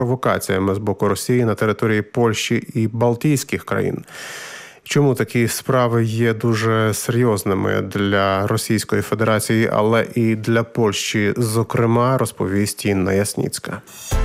провокаціями з боку Росії на території Польщі і Балтійських країн. Чому такі справи є дуже серйозними для Російської Федерації, але і для Польщі, зокрема, розповість Інна Ясніцька.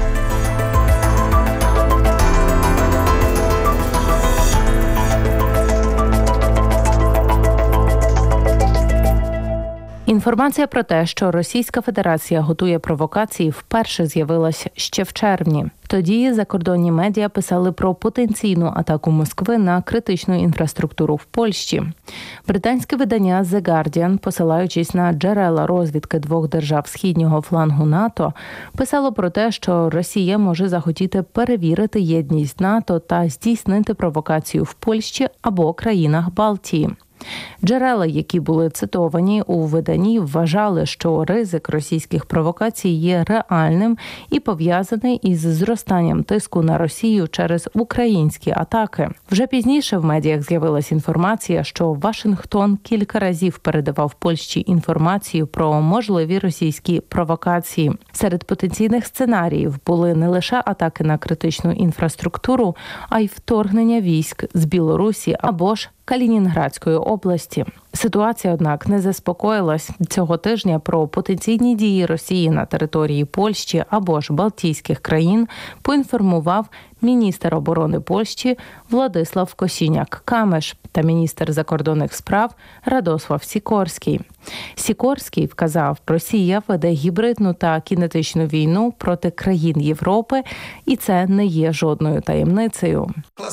Інформація про те, що Російська Федерація готує провокації, вперше з'явилась ще в червні. Тоді закордонні медіа писали про потенційну атаку Москви на критичну інфраструктуру в Польщі. Британське видання The Guardian, посилаючись на джерела розвідки двох держав східнього флангу НАТО, писало про те, що Росія може захотіти перевірити єдність НАТО та здійснити провокацію в Польщі або країнах Балтії. Джерела, які були цитовані у виданні, вважали, що ризик російських провокацій є реальним і пов'язаний із зростанням тиску на Росію через українські атаки. Вже пізніше в медіях з'явилася інформація, що Вашингтон кілька разів передавав Польщі інформацію про можливі російські провокації. Серед потенційних сценаріїв були не лише атаки на критичну інфраструктуру, а й вторгнення військ з Білорусі або ж Калінінградської області. Ситуація, однак, не заспокоїлась. Цього тижня про потенційні дії Росії на території Польщі або ж Балтійських країн поінформував міністр оборони Польщі Владислав Косіняк-Камеш та міністр закордонних справ Радослав Сікорський. Сікорський вказав, Росія веде гібридну та кінетичну війну проти країн Європи, і це не є жодною таємницею.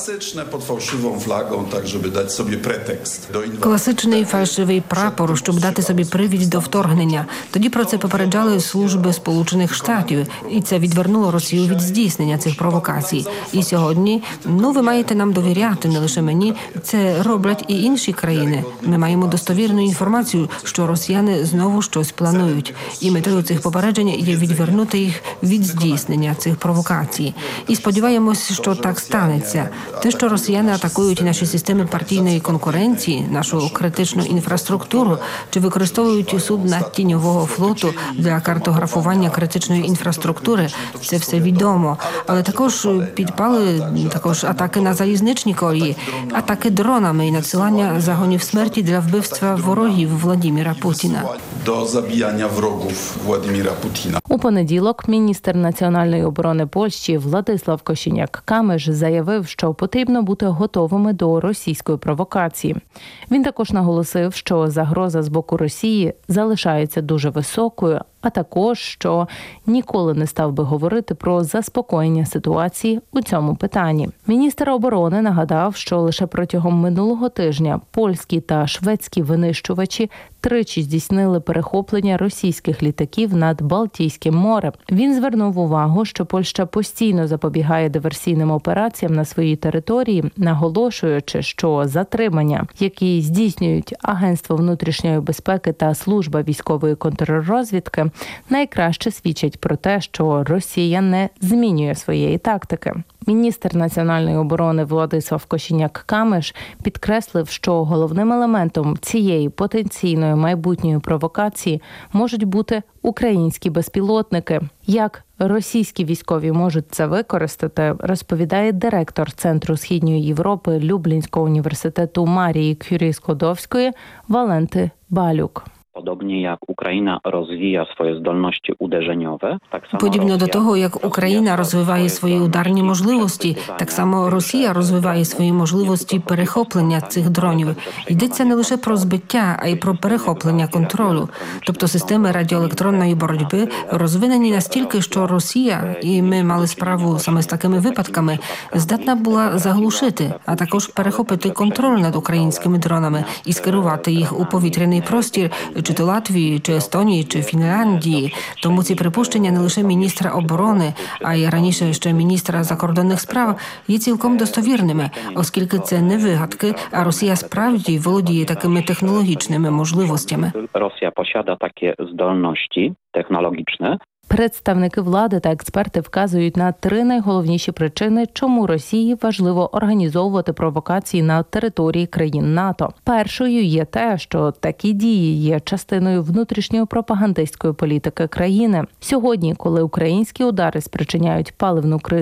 Класичний фальшивий прапор, щоб дати собі привід до вторгнення. Тоді про це попереджали служби Сполучених Штатів, і це відвернуло Росію від здійснення цих провокацій. І сьогодні, ви маєте нам довіряти, не лише мені, це роблять і інші країни. Ми маємо достовірну інформацію, що росіяни знову щось планують. І метою цих попереджень є відвернути їх від здійснення цих провокацій. І сподіваємось, що так станеться. Те, що росіяни атакують наші системи партійної конкуренції, нашу критичну інфраструктуру, чи використовують судна тіньового флоту для картографування критичної інфраструктури, це все відомо. Але також підпали атаки на залізничні колії, атаки дронами і надсилання загонів смерті для вбивства ворогів Владимира Путіна. До забijania wrogów Władimira Putina. У понеділок міністр національної оборони Польщі Владислав Косіняк-Камеш заявив, що потрібно бути готовими до російської провокації. Він також наголосив, що загроза з боку Росії залишається дуже високою, а також, що ніколи не став би говорити про заспокоєння ситуації у цьому питанні. Міністр оборони нагадав, що лише протягом минулого тижня польські та шведські винищувачі тричі здійснили перехоплення російських літаків над Балтійським морем. Він звернув увагу, що Польща постійно запобігає диверсійним операціям на своїй території, наголошуючи, що затримання, які здійснюють Агентство внутрішньої безпеки та Служба військової контррозвідки, найкраще свідчать про те, що Росія не змінює своєї тактики. Міністр національної оборони Владислав Косіняк-Камеш підкреслив, що головним елементом цієї потенційної майбутньої провокації можуть бути українські безпілотники. Як російські військові можуть це використати, розповідає директор Центру Східної Європи Люблінського університету Марії Кюрі-Складовської Валенти Балюк. Podobnie jak Ukraina rozwija swoje zdolności uderzeniowe, tak samo Подібно до того, як Україна розвиває свої ударні можливості, так само Росія розвиває свої можливості перехоплення цих дронів. Йдеться не лише про збиття, а й про перехоплення контролю. Тобто системи радіоелектронної боротьби розвинені настільки, що Росія, і ми мали справу саме з такими випадками, здатна була заглушити, а також перехопити контроль над українськими дронами і скерувати їх у повітряний простір, чи то Латвії, чи Естонії, чи Фінляндії. Тому ці припущення не лише міністра оборони, а й раніше ще міністра закордонних справ є цілком достовірними, оскільки це не вигадки, а Росія справді володіє такими технологічними можливостями. Rosja posiada takie zdolności technologiczne. Представники влади та експерти вказують на 3 найголовніші причини, чому Росії важливо організовувати провокації на території країн НАТО. Першою є те, що такі дії є частиною внутрішньої пропагандистської політики країни. Сьогодні, коли українські удари спричиняють паливну кризу,